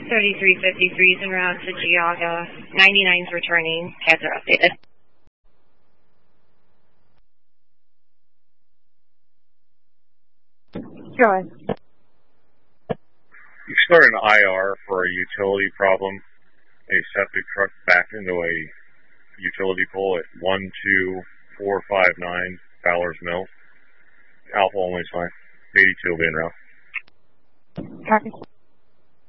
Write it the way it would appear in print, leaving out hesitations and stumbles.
3353 is en route to Geauga. 99's returning. Pads are updated. Go ahead. You started an IR for a utility problem. A septic truck backed into a utility pole at 12459 Fowler's Mill. Alpha only is fine. 82 will be en route. Copy.